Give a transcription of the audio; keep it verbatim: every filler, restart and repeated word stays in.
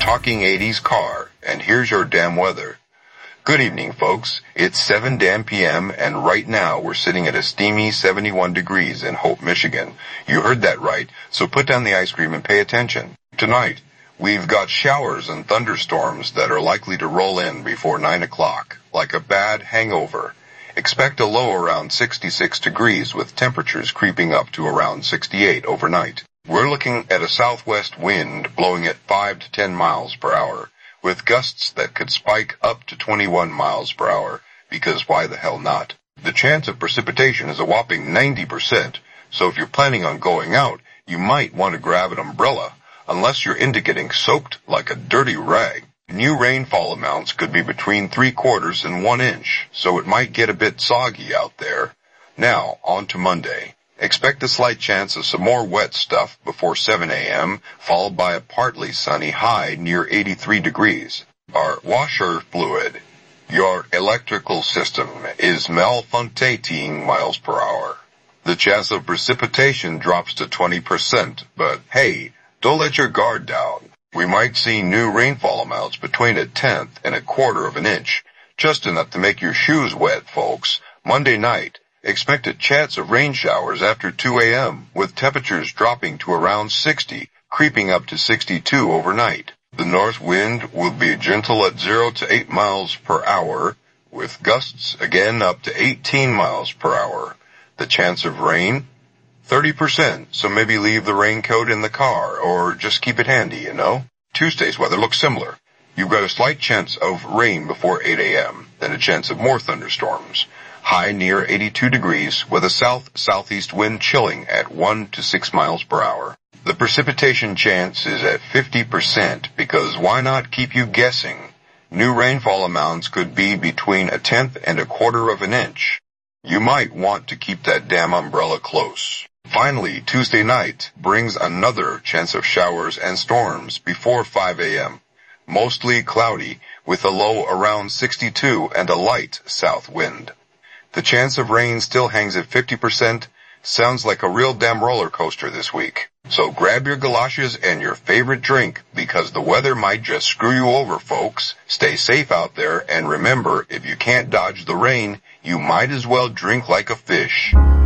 Talking eighties car, and here's your damn weather. Good evening, folks. It's seven damn p m, and right now we're sitting at a steamy seventy-one degrees in Hope, Michigan. You heard that right, so put down the ice cream and pay attention. Tonight, we've got showers and thunderstorms that are likely to roll in before nine o'clock, like a bad hangover. Expect a low around sixty-six degrees with temperatures creeping up to around sixty-eight overnight. We're looking at a southwest wind blowing at five to ten miles per hour, with gusts that could spike up to twenty-one miles per hour, because why the hell not? The chance of precipitation is a whopping ninety percent, so if you're planning on going out, you might want to grab an umbrella, unless you're into getting soaked like a dirty rag. New rainfall amounts could be between three quarters and one inch, so it might get a bit soggy out there. Now, on to Monday. Expect a slight chance of some more wet stuff before seven a m, followed by a partly sunny high near eighty-three degrees. Our washer fluid, your electrical system, is malfunctioning miles per hour. The chance of precipitation drops to twenty percent, but hey, don't let your guard down. We might see new rainfall amounts between a tenth and a quarter of an inch, just enough to make your shoes wet, folks. Monday night, expect a chance of rain showers after two a m, with temperatures dropping to around sixty, creeping up to sixty-two overnight. The north wind will be gentle at zero to eight miles per hour, with gusts again up to eighteen miles per hour. The chance of rain? thirty percent, so maybe leave the raincoat in the car, or just keep it handy, you know? Tuesday's weather looks similar. You've got a slight chance of rain before eight a m, then a chance of more thunderstorms. High near eighty-two degrees, with a south-southeast wind chilling at one to six miles per hour. The precipitation chance is at fifty percent, because why not keep you guessing? New rainfall amounts could be between a tenth and a quarter of an inch. You might want to keep that damn umbrella close. Finally, Tuesday night brings another chance of showers and storms before five a m. Mostly cloudy, with a low around sixty-two and a light south wind. The chance of rain still hangs at fifty percent. Sounds like a real damn roller coaster this week. So grab your galoshes and your favorite drink, because the weather might just screw you over, folks. Stay safe out there, and remember, if you can't dodge the rain, you might as well drink like a fish.